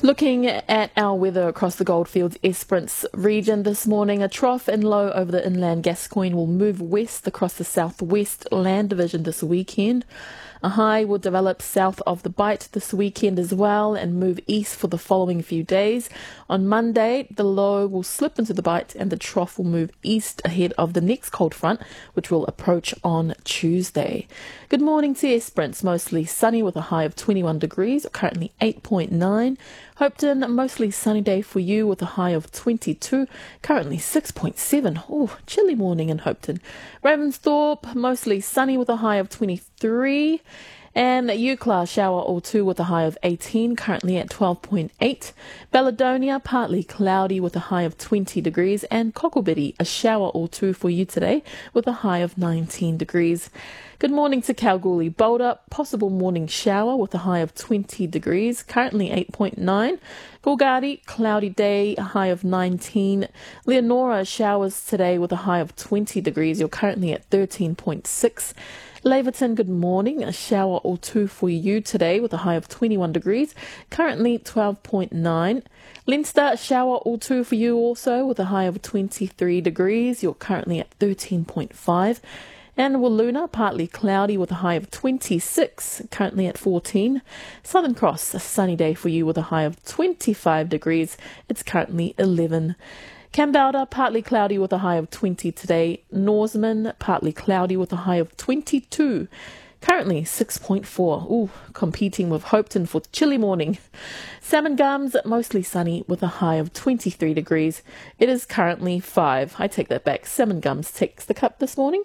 Looking at our weather across the Goldfields Esperance region this morning, a trough and low over the inland Gascoyne will move west across the southwest land division this weekend. A high will develop south of the Bight this weekend as well and move east for the following few days. On Monday, the low will slip into the Bight and the trough will move east ahead of the next cold front, which will approach on Tuesday. Good morning to Esperance, mostly sunny with a high of 21 degrees, currently 8.9. Hopetoun, mostly sunny day for you with a high of 22, currently 6.7. Oh, chilly morning in Hopetoun. Ravensthorpe, mostly sunny with a high of 23. And Eucla, shower or two with a high of 18, currently at 12.8. Belladonna, partly cloudy with a high of 20 degrees. And Cocklebiddy, a shower or two for you today with a high of 19 degrees. Good morning to Kalgoorlie. Boulder, possible morning shower with a high of 20 degrees, currently 8.9. Gorgadi, cloudy day, a high of 19. Leonora, showers today with a high of 20 degrees. You're currently at 13.6. Laverton, good morning. A shower or two for you today with a high of 21 degrees, currently 12.9. Leinster, a shower or two for you also with a high of 23 degrees. You're currently at 13.5. And Wiluna, partly cloudy with a high of 26, currently at 14. Southern Cross, a sunny day for you with a high of 25 degrees. It's currently 11. Kambalda, partly cloudy with a high of 20 today. Norseman, partly cloudy with a high of 22. Currently 6.4. Ooh, competing with Hopetoun for chilly morning. Salmon Gums, mostly sunny with a high of 23 degrees. It is currently 5. I take that back. Salmon Gums takes the cup this morning.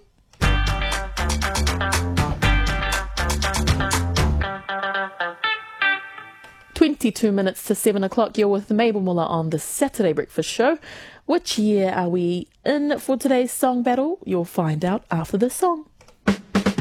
Minutes to 7 o'clock. You're with Mabel Muller on the Saturday Breakfast Show. Which year are we in for today's song battle? You'll find out after this song.